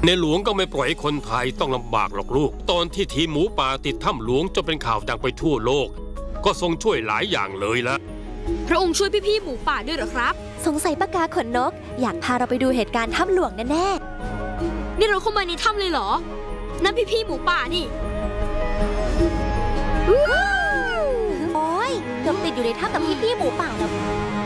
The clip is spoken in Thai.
ในหลวงก็ไม่ปล่อยให้คนไทยต้องลำบากหรอกลูกตอนที่ทีมหมูป่าติดถ้ำหลวงจนเป็นข่าวดังไปทั่วโลกก็ทรงช่วยหลายอย่างเลยละพระองค์ช่วยพี่ๆหมูป่าด้วยเหรอครับสงสัยปากกาขนนกอยากพาเราไปดูเหตุการณ์ถ้ำหลวงแน่ๆนี่เราเข้ามาในถ้ำเลยเหรอนั่นพี่ๆหมูป่านี่โอ้ยเกือบติดอยู่ในถ้ำกับพี่ๆหมูป่าแล้ว